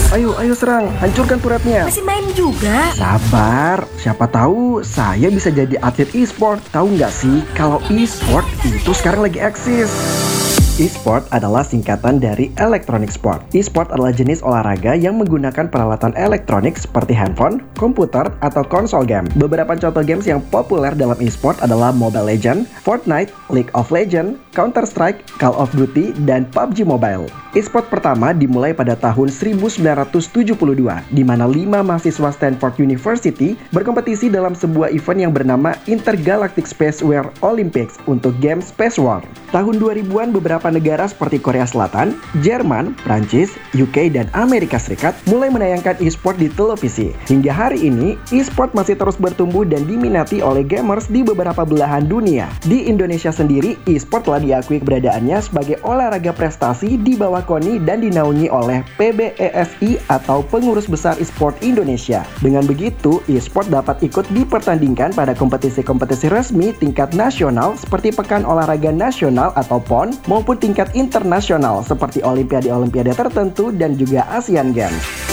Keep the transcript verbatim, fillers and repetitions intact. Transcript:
Ayo, ayo serang, hancurkan turretnya. Masih main juga? Sabar, siapa tahu saya bisa jadi atlet e-sport. Tahu nggak sih kalau e-sport itu sekarang lagi eksis? E-sport adalah singkatan dari electronic sport. E-sport adalah jenis olahraga yang menggunakan peralatan elektronik seperti handphone, komputer, atau konsol game. Beberapa contoh games yang populer dalam e-sport adalah Mobile Legends, Fortnite, League of Legends, Counter-Strike, Call of Duty, dan P U B G Mobile. E-sport pertama dimulai pada tahun seribu sembilan ratus tujuh puluh dua, di mana lima mahasiswa Stanford University berkompetisi dalam sebuah event yang bernama Intergalactic Spacewar Olympics untuk game Space War. Tahun dua ribuan beberapa negara seperti Korea Selatan, Jerman, Prancis, U K, dan Amerika Serikat mulai menayangkan e-sport di televisi. Hingga hari ini, e-sport masih terus bertumbuh dan diminati oleh gamers di beberapa belahan dunia. Di Indonesia sendiri, e-sport telah diakui keberadaannya sebagai olahraga prestasi di bawah K O N I dan dinaungi oleh P B E S I atau Pengurus Besar E-sport Indonesia. Dengan begitu, e-sport dapat ikut dipertandingkan pada kompetisi-kompetisi resmi tingkat nasional seperti Pekan Olahraga Nasional atau P O N maupun tingkat internasional seperti Olimpiade-Olimpiade tertentu dan juga Asian Games.